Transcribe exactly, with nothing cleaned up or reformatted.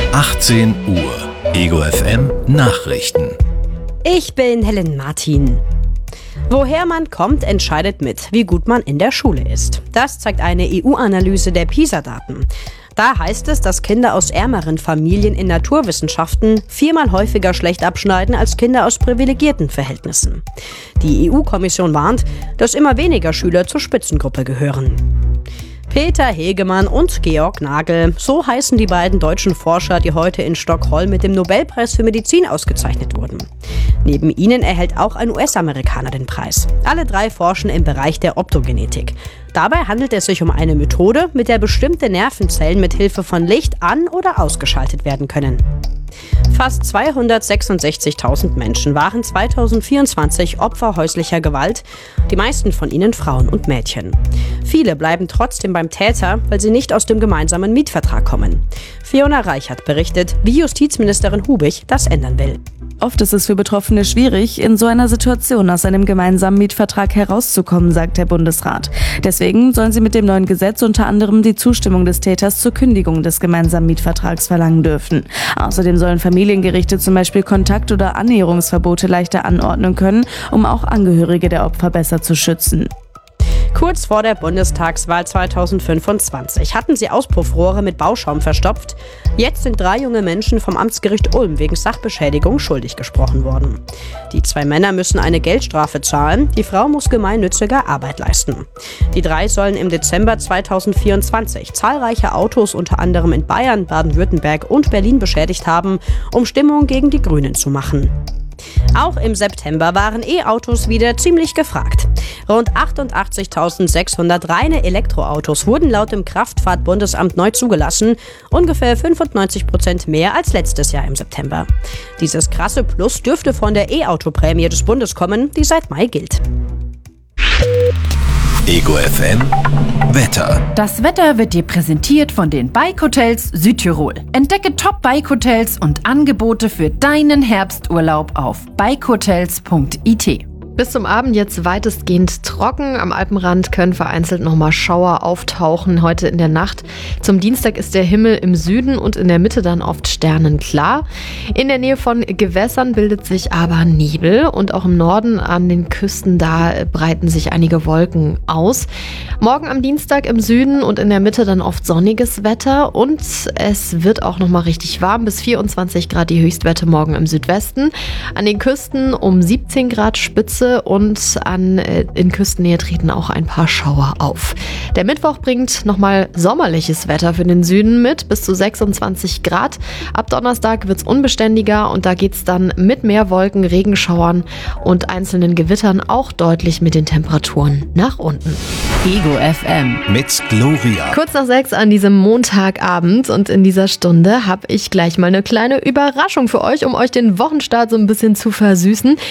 achtzehn Uhr. Ego F M Nachrichten. Ich bin Helen Martin. Woher man kommt, entscheidet mit, wie gut man in der Schule ist. Das zeigt eine E U-Analyse der PISA-Daten. Da heißt es, dass Kinder aus ärmeren Familien in Naturwissenschaften viermal häufiger schlecht abschneiden als Kinder aus privilegierten Verhältnissen. Die E U-Kommission warnt, dass immer weniger Schüler zur Spitzengruppe gehören. Peter Hegemann und Georg Nagel, so heißen die beiden deutschen Forscher, die heute in Stockholm mit dem Nobelpreis für Medizin ausgezeichnet wurden. Neben ihnen erhält auch ein U S-Amerikaner den Preis. Alle drei forschen im Bereich der Optogenetik. Dabei handelt es sich um eine Methode, mit der bestimmte Nervenzellen mit Hilfe von Licht an- oder ausgeschaltet werden können. Fast zweihundertsechsundsechzigtausend Menschen waren zweitausendvierundzwanzig Opfer häuslicher Gewalt, die meisten von ihnen Frauen und Mädchen. Viele bleiben trotzdem beim Täter, weil sie nicht aus dem gemeinsamen Mietvertrag kommen. Fiona Reichert berichtet, wie Justizministerin Hubig das ändern will. Oft ist es für Betroffene schwierig, in so einer Situation aus einem gemeinsamen Mietvertrag herauszukommen, sagt der Bundesrat. Deswegen sollen sie mit dem neuen Gesetz unter anderem die Zustimmung des Täters zur Kündigung des gemeinsamen Mietvertrags verlangen dürfen. Außerdem sollen Familiengerichte zum Beispiel Kontakt- oder Annäherungsverbote leichter anordnen können, um auch Angehörige der Opfer besser zu schützen. Kurz vor der Bundestagswahl zweitausendfünfundzwanzig hatten sie Auspuffrohre mit Bauschaum verstopft. Jetzt sind drei junge Menschen vom Amtsgericht Ulm wegen Sachbeschädigung schuldig gesprochen worden. Die zwei Männer müssen eine Geldstrafe zahlen, die Frau muss gemeinnützige Arbeit leisten. Die drei sollen im Dezember zweitausendvierundzwanzig zahlreiche Autos unter anderem in Bayern, Baden-Württemberg und Berlin beschädigt haben, um Stimmung gegen die Grünen zu machen. Auch im September waren E-Autos wieder ziemlich gefragt. Rund achtundachtzigtausendsechshundert reine Elektroautos wurden laut dem Kraftfahrtbundesamt neu zugelassen, ungefähr fünfundneunzig Prozent mehr als letztes Jahr im September. Dieses krasse Plus dürfte von der E-Auto-Prämie des Bundes kommen, die seit Mai gilt. Ego F M Wetter. Das Wetter wird dir präsentiert von den Bike Hotels Südtirol. Entdecke Top-Bike-Hotels und Angebote für deinen Herbsturlaub auf bikehotels punkt I T. Bis zum Abend jetzt weitestgehend trocken. Am Alpenrand können vereinzelt nochmal Schauer auftauchen heute in der Nacht. Zum Dienstag ist der Himmel im Süden und in der Mitte dann oft sternenklar. In der Nähe von Gewässern bildet sich aber Nebel und auch im Norden an den Küsten, da breiten sich einige Wolken aus. Morgen am Dienstag im Süden und in der Mitte dann oft sonniges Wetter und es wird auch nochmal richtig warm, bis vierundzwanzig Grad die Höchstwerte morgen im Südwesten. An den Küsten um siebzehn Grad Spitze und an, äh, in Küstennähe treten auch ein paar Schauer auf. Der Mittwoch bringt nochmal sommerliches Wetter für den Süden mit, bis zu sechsundzwanzig Grad. Ab Donnerstag wird es unbeständiger und da geht es dann mit mehr Wolken, Regenschauern und einzelnen Gewittern auch deutlich mit den Temperaturen nach unten. Ego F M Mit Gloria. Kurz nach sechs an diesem Montagabend und in dieser Stunde habe ich gleich mal eine kleine Überraschung für euch, um euch den Wochenstart so ein bisschen zu versüßen.